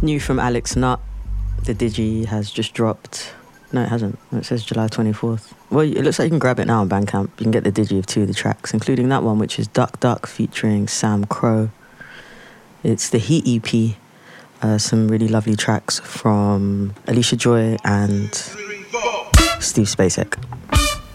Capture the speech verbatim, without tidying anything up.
New from Alex Nutt. The Digi has just dropped. No, it hasn't. It says July twenty-fourth. Well, it looks like you can grab it now on Bandcamp. You can get the Digi of two of the tracks, including that one, which is Duck Duck featuring Sam Crow. It's the Heat E P. Uh, some really lovely tracks from Alicia Joy and Steve Spacek.